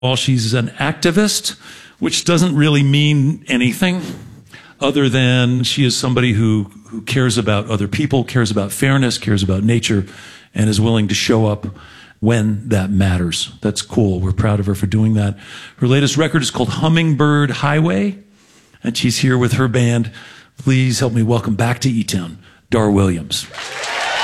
Well, she's an activist, which doesn't really mean anything other than she is somebody who cares about other people, cares about fairness, cares about nature, and is willing to show up when that matters. That's cool. We're proud of her for doing that. Her latest record is called Hummingbird Highway, and she's here with her band. Please help me welcome back to E-Town, Dar Williams.